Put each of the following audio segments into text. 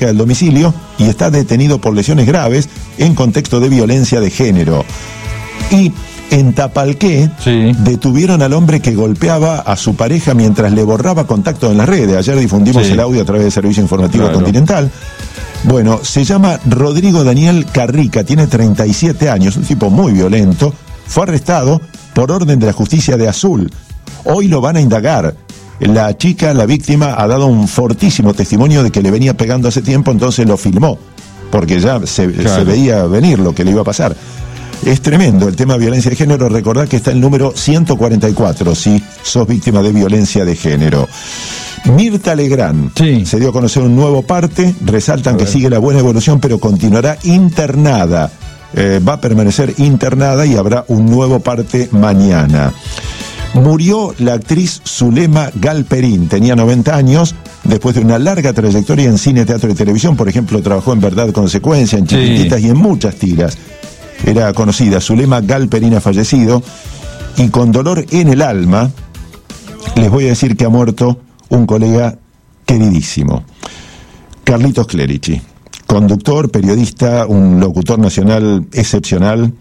cerca del domicilio y está detenido por lesiones graves en contexto de violencia de género. Y en Tapalqué detuvieron al hombre que golpeaba a su pareja mientras le borraba contactos en las redes. Ayer difundimos el audio a través del Servicio Informativo Continental. Bueno, se llama Rodrigo Daniel Carrica, tiene 37 años, un tipo muy violento. Fue arrestado por orden de la justicia de Azul. Hoy lo van a indagar. La chica, la víctima, ha dado un fortísimo testimonio de que le venía pegando hace tiempo, entonces lo filmó, porque ya se veía venir lo que le iba a pasar. Es tremendo el tema de violencia de género. Recordad que está el número 144 si sos víctima de violencia de género. Mirta Legrand se dio a conocer un nuevo parte. Resaltan que sigue la buena evolución, pero continuará internada. Va a permanecer internada y habrá un nuevo parte mañana. Murió la actriz Zulema Galperín, tenía 90 años, después de una larga trayectoria en cine, teatro y televisión. Por ejemplo, trabajó en Verdad Consecuencia, en Chiquititas y en muchas tiras. Era conocida. Zulema Galperín ha fallecido, y con dolor en el alma les voy a decir que ha muerto un colega queridísimo, Carlitos Clerici, conductor, periodista, un locutor nacional excepcional,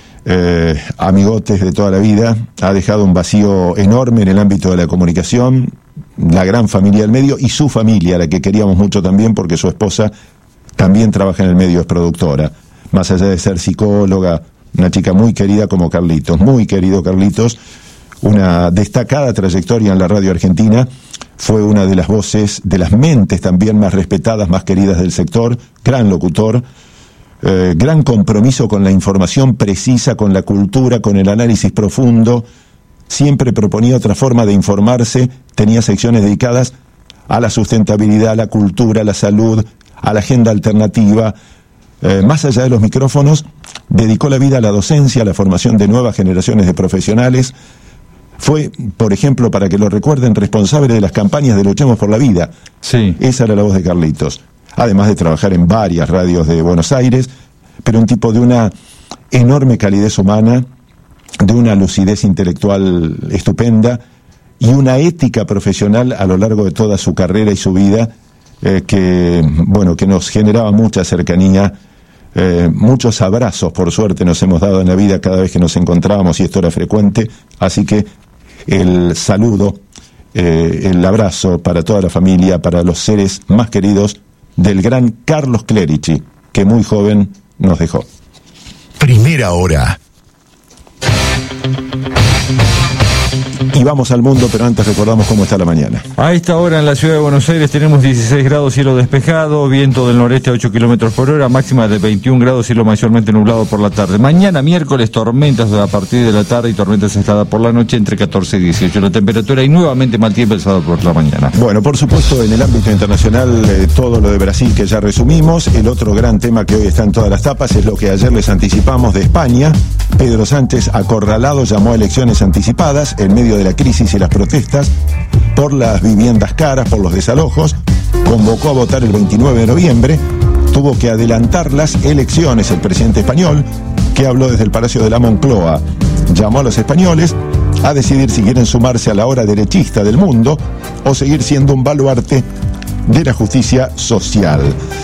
amigotes de toda la vida. Ha dejado un vacío enorme en el ámbito de la comunicación, la gran familia del medio y su familia, a la que queríamos mucho también, porque su esposa también trabaja en el medio, es productora. Más allá de ser psicóloga, una chica muy querida como Carlitos, muy querido Carlitos, una destacada trayectoria en la radio argentina, fue una de las voces, de las mentes también más respetadas, más queridas del sector, gran locutor, gran compromiso con la información precisa, con la cultura, con el análisis profundo. Siempre proponía otra forma de informarse, tenía secciones dedicadas a la sustentabilidad, a la cultura, a la salud, a la agenda alternativa. Más allá de los micrófonos, dedicó la vida a la docencia, a la formación de nuevas generaciones de profesionales. Fue, por ejemplo, para que lo recuerden, responsable de las campañas de Luchemos por la Vida. Esa era la voz de Carlitos. Además de trabajar en varias radios de Buenos Aires, pero un tipo de una enorme calidez humana, de una lucidez intelectual estupenda y una ética profesional a lo largo de toda su carrera y su vida, que nos generaba mucha cercanía. Muchos abrazos, por suerte, nos hemos dado en la vida cada vez que nos encontrábamos, y esto era frecuente. Así que el saludo, el abrazo para toda la familia, para los seres más queridos del gran Carlos Clerici, que muy joven nos dejó. Primera hora. Y vamos al mundo, pero antes recordamos cómo está la mañana. A esta hora en la ciudad de Buenos Aires tenemos 16 grados, cielo despejado, viento del noreste a 8 kilómetros por hora, máxima de 21 grados, cielo mayormente nublado por la tarde. Mañana miércoles tormentas a partir de la tarde y tormentas aisladas por la noche entre 14 y 18 la temperatura, y nuevamente mal tiempo el sábado por la mañana. Bueno, por supuesto, en el ámbito internacional, todo lo de Brasil que ya resumimos. El otro gran tema que hoy está en todas las tapas es lo que ayer les anticipamos de España. Pedro Sánchez, acorralado, llamó a elecciones anticipadas en medio de la crisis y las protestas por las viviendas caras, por los desalojos. Convocó a votar el 29 de noviembre. Tuvo que adelantar las elecciones el presidente español, que habló desde el Palacio de la Moncloa. Llamó a los españoles a decidir si quieren sumarse a la ola derechista del mundo o seguir siendo un baluarte de la justicia social.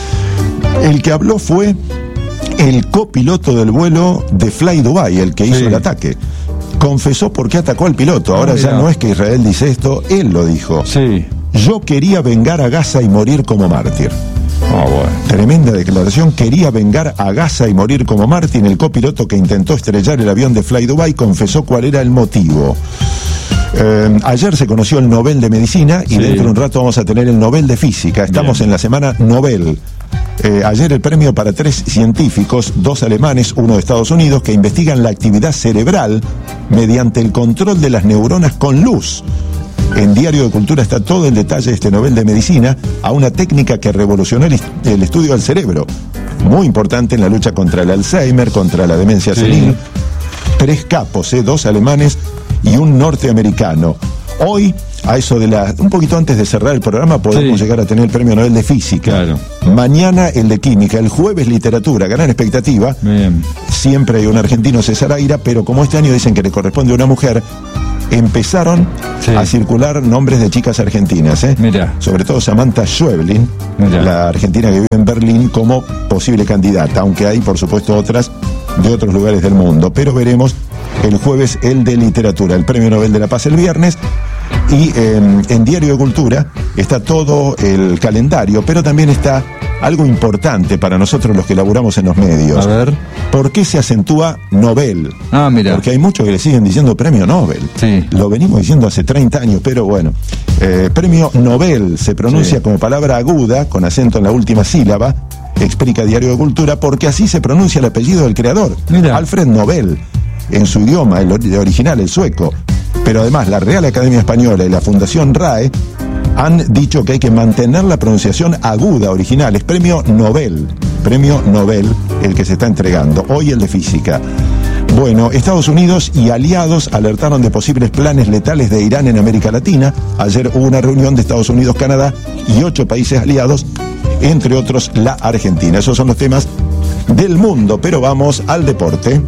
El que habló fue el copiloto del vuelo de Fly Dubai, el que hizo el ataque. Confesó por qué atacó al piloto. Ahora ya no es que Israel dice esto, él lo dijo. Yo quería vengar a Gaza y morir como mártir. Tremenda declaración. Quería vengar a Gaza y morir como mártir. El copiloto que intentó estrellar el avión de Fly Dubai confesó cuál era el motivo. Ayer se conoció el Nobel de Medicina y dentro de un rato vamos a tener el Nobel de Física. Estamos en la semana Nobel. Ayer el premio para 3 científicos, 2 alemanes, 1 de Estados Unidos, que investigan la actividad cerebral mediante el control de las neuronas con luz. En Diario de Cultura está todo el detalle de este Nobel de Medicina, a una técnica que revolucionó el estudio del cerebro. Muy importante en la lucha contra el Alzheimer, contra la demencia senil. 3 capos, 2 alemanes y un norteamericano. Hoy, a eso de un poquito antes de cerrar el programa, podemos llegar a tener el premio Nobel de Física. Mañana el de Química, el jueves Literatura, gran expectativa. Siempre hay un argentino, César Aira, pero como este año dicen que le corresponde a una mujer, empezaron a circular nombres de chicas argentinas, Mira. Sobre todo Samantha Schweblin, la argentina que vive en Berlín, como posible candidata, aunque hay por supuesto otras de otros lugares del mundo. Pero veremos el jueves el de literatura, el Premio Nobel de la Paz el viernes. Y en Diario de Cultura está todo el calendario, pero también está algo importante para nosotros los que laburamos en los medios. A ver. ¿Por qué se acentúa Nobel? Ah, mira. Porque hay muchos que le siguen diciendo Premio Nobel. Sí. Lo venimos diciendo hace 30 años, pero bueno. Premio Nobel se pronuncia como palabra aguda, con acento en la última sílaba, explica Diario de Cultura, porque así se pronuncia el apellido del creador, Alfred Nobel, en su idioma, el original, el sueco. Pero además la Real Academia Española y la Fundación RAE han dicho que hay que mantener la pronunciación aguda original. Es Premio Nobel el que se está entregando. Hoy el de física. Bueno, Estados Unidos y aliados alertaron de posibles planes letales de Irán en América Latina. Ayer hubo una reunión de Estados Unidos, Canadá y 8 países aliados, entre otros la Argentina. Esos son los temas del mundo, pero vamos al deporte.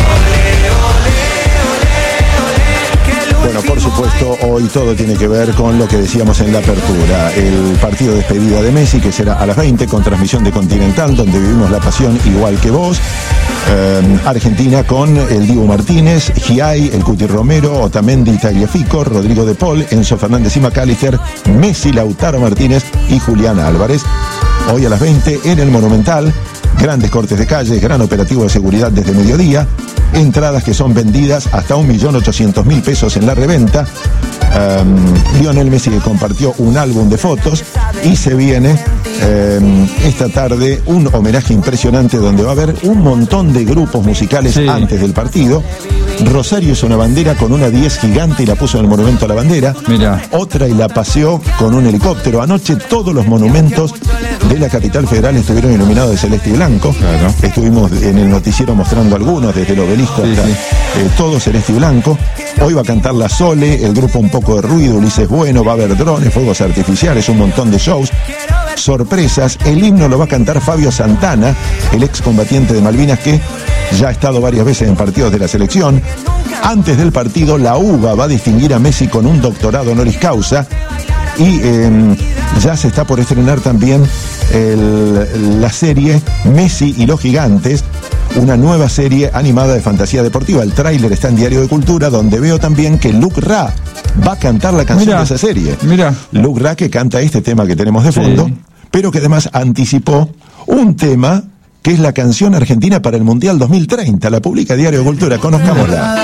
Bueno, por supuesto, hoy todo tiene que ver con lo que decíamos en la apertura. El partido de despedida de Messi, que será a las 20, con transmisión de Continental, donde vivimos la pasión igual que vos. Argentina con el Dibu Martínez, Giai, el Cuti Romero, Otamendi, Tagliafico, Rodrigo de Paul, Enzo Fernández y McAllister, Messi, Lautaro Martínez y Julián Álvarez. Hoy a las 20 en el Monumental. Grandes cortes de calles, gran operativo de seguridad desde mediodía, entradas que son vendidas hasta 1.800.000 pesos en la reventa. Lionel Messi, que compartió un álbum de fotos, y se viene esta tarde un homenaje impresionante donde va a haber un montón de grupos musicales antes del partido. Rosario hizo una bandera con una 10 gigante y la puso en el monumento a la bandera. Mirá. Otra y la paseó con un helicóptero. Anoche todos los monumentos de la capital federal estuvieron iluminados de celeste y blanco. Claro. Estuvimos en el noticiero mostrando algunos, desde el obelisco hasta todo celeste y blanco. Hoy va a cantar la Sole, el grupo Un Poco de Ruido, Ulises Bueno, va a haber drones, fuegos artificiales, un montón de shows, sorpresas. El himno lo va a cantar Fabio Santana, el excombatiente de Malvinas, que ya ha estado varias veces en partidos de la selección. Antes del partido, la UBA va a distinguir a Messi con un doctorado honoris causa. Y ya se está por estrenar también la serie Messi y los Gigantes, una nueva serie animada de fantasía deportiva. El tráiler está en Diario de Cultura, donde veo también que Luke Ra va a cantar la canción de esa serie. Mira. Luke Ra, que canta este tema que tenemos de fondo, pero que además anticipó un tema que es la canción argentina para el Mundial 2030. La publica Diario de Cultura. Conozcámosla.